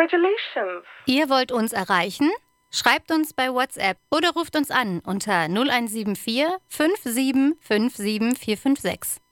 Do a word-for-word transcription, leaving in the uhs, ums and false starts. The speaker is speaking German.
Congratulations. Ihr wollt uns erreichen? Schreibt uns bei WhatsApp oder ruft uns an unter null eins sieben vier fünf sieben fünf sieben vier fünf sechs.